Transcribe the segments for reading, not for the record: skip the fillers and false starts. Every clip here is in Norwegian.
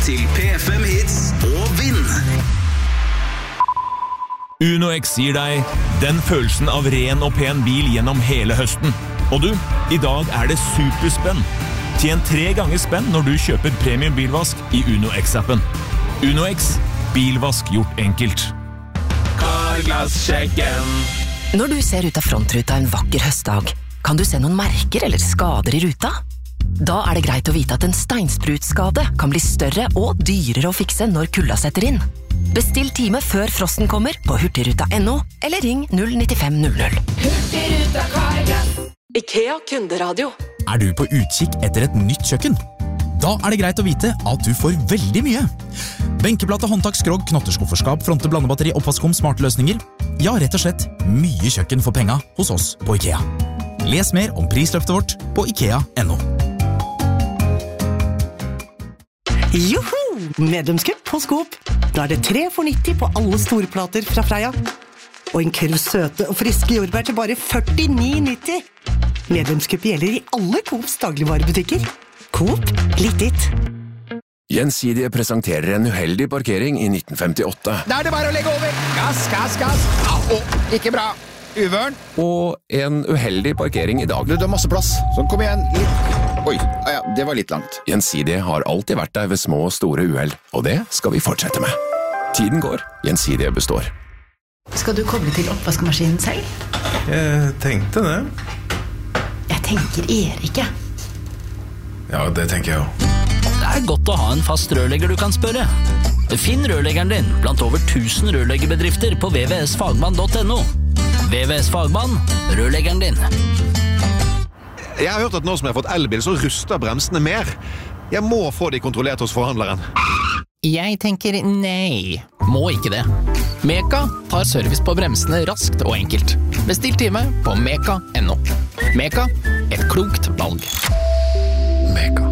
til P5 Hits og vinn. UnoX gir deg den følelsen av ren og pen bil gjennom hele høsten. Og du, i dag det superspenn. Tjen 3 ganger spenn når du kjøper premium bilvask i UnoX-appen. UnoX, bilvask gjort enkelt. Carglass-sjekken. Når du ser ut av frontruta en vakker høstdag, kan du se noen merker eller skader i ruta? Da det greit å vite at en steinsprutskade kan bli større og dyrere å fikse når kulda setter inn. Bestill time før frosten kommer på hurtigruta.no eller ring 09500. Hurtigruta Carglass. IKEA kunderadio. Du på utkikk etter et nytt kjøkken? Da det greit å vite at du får veldig mye. Benkeplate, håndtak, skrog, knotterskufferskap, fronte, blandebatteri, oppvaskom, smarte løsninger. Ja, rett og slett mye kjøkken for penga hos oss på IKEA. Les mer om prisløftet vårt på IKEA.no. Joho! Medlemskap hos Coop. Da det 3 for 90 på alle storplater fra Freia. Og en krus søte og friske jordbær til bare 49,90. Medlemskap gjelder i alle Coops dagligvarebutikker. Coop, litt ditt. Gjensidige presenterer en uheldig parkering i 1958. Da det bare å legge over. Gass, gass, gass. Ikke bra. Uvørn. Og en uheldig parkering i dag. Du har masse plass, så kom igjen. Oi, ja, det var litt langt. Gjensidige har alltid vært der ved små og store uheld, og det skal vi fortsette med. Tiden går, Gjensidige består. Skal du koble til oppvaskemaskinen selv? Jeg tenkte det. Jeg tenker Erike. Ja, det tenker jeg også. Det godt å ha en fast rørlegger du kan spørre. Finn rørleggeren din blant over 1000 rørleggerbedrifter på vvsfagmann.no. VVS Fagmann, rørleggeren din. Jeg har hørt at nå som jeg har fått elbil, så ruster bremsene mer. Jeg må få de kontrollert hos forhandleren. Jeg tenker nei. Må ikke det. Meka tar service på bremsene raskt og enkelt. Bestill time på meka.no. Meka, et klokt valg. Meka.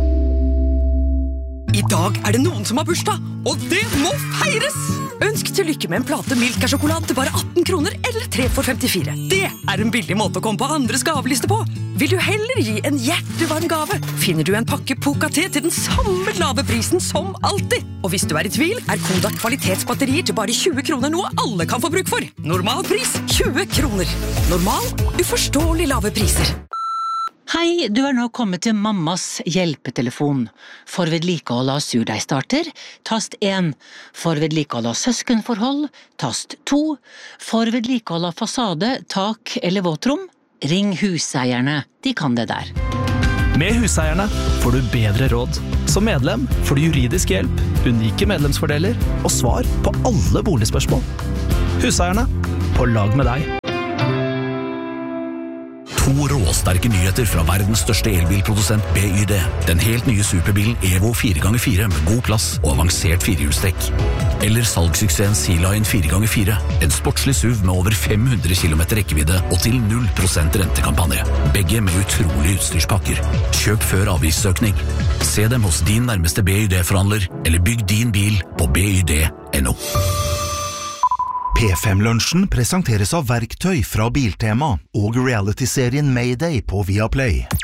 I dag det noen som har bursdag, og det må feires! Ønsk til lykke med en plate Milka-sjokolade til bare 18 kroner, eller 3 for 54. Det en billig måte å komme på andres gaveliste på. Vil du heller gi en hjertevarm gave, finner du en pakke Poca-te til den samme lave prisen som alltid. Og hvis du i tvil, Kodak kvalitetsbatterier til bare 20 kroner noe alle kan få bruk for. Normal pris 20 kroner. Normal, uforståelig lave priser. Hei, du nå kommet til mammas hjelpetelefon. For vedlikehold av surdeigstarter, tast 1. For vedlikehold av søskenforhold, tast 2. For vedlikehold av fasade, tak eller våtrom, ring huseierne. De kan det der. Med huseierne får du bedre råd. Som medlem får du juridisk hjelp, unike medlemsfordeler og svar på alle boligspørsmål. Huseierne, på lag med deg. 2 råsterke nyheter fra verdens største elbilprodusent BYD. Den helt nye superbilen Evo 4x4 med god plass og avansert firehjulstrekk. Eller salgssuksessen Sea-Lion 4x4. En sportslig SUV med over 500 km rekkevidde og til 0% rentekampanje. Begge med utrolig utstyrspakker. Kjøp før avgiftsøkning. Se dem hos din nærmeste BYD-forhandler, eller bygg din bil på BYD.no. P5-lunsjen presenteres av verktøy fra Biltema og reality-serien Mayday på Viaplay.